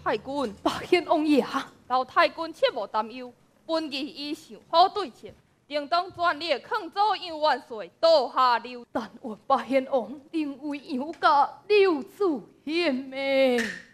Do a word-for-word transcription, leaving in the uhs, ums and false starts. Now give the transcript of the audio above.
太君， 八贤王爷， 老太君切莫担忧，本日已想好对策，定当全力抗阻杨元帅刀下留。 但愿八贤王另为杨家留住贤命。